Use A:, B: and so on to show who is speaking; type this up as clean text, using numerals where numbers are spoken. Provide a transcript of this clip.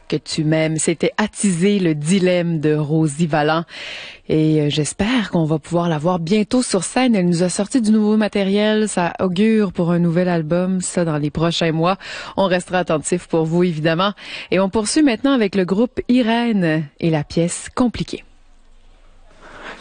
A: que tu m'aimes. C'était Attiser le dilemme de Rosie Valland. Et j'espère qu'on va pouvoir la voir bientôt sur scène. Elle nous a sorti du nouveau matériel. Ça augure pour un nouvel album, ça, dans les prochains mois. On restera attentif pour vous, évidemment. Et on poursuit maintenant avec le groupe Irène et la pièce Compliquée.